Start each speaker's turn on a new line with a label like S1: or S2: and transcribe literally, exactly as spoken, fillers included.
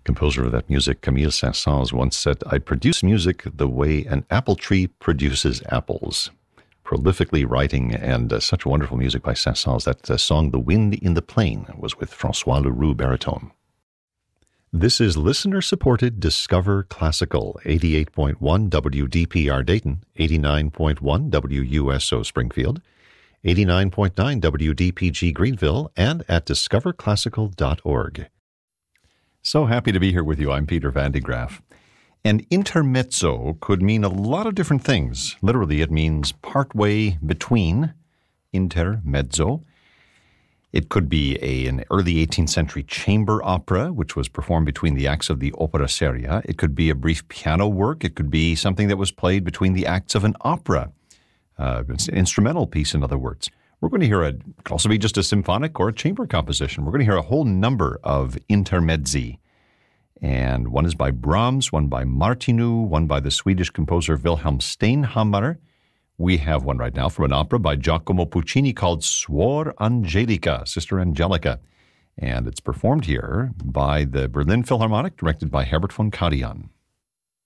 S1: Composer of that music, Camille Saint-Saëns, once said, "I produce music the way an apple tree produces apples." Prolifically writing and uh, such wonderful music by Saint-Saëns. That uh, song, The Wind in the Plain, was with François Leroux baritone. This is listener-supported Discover Classical, eighty-eight point one W D P R Dayton, eighty-nine point one W U S O Springfield, eighty-nine point nine W D P G Greenville, and at discover classical dot org. So happy to be here with you. I'm Peter Van de Graaf. And intermezzo could mean a lot of different things. Literally, it means partway between, intermezzo. It could be a, an early eighteenth century chamber opera, which was performed between the acts of the opera seria. It could be a brief piano work. It could be something that was played between the acts of an opera. Uh, it's an instrumental piece, in other words. We're going to hear a, it could also be just a symphonic or a chamber composition. We're going to hear a whole number of intermezzi. And one is by Brahms, one by Martinu, one by the Swedish composer Wilhelm Steinhammer. We have one right now from an opera by Giacomo Puccini called Suor Angelica, Sister Angelica. And it's performed here by the Berlin Philharmonic, directed by Herbert von Karajan.